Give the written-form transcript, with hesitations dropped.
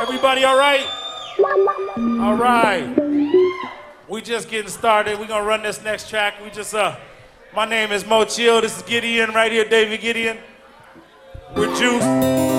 Everybody all right? All right. We just getting started. We're going to run this next track. My name is Mo Chill. This is Gideon right here, David Gideon. We're Juice.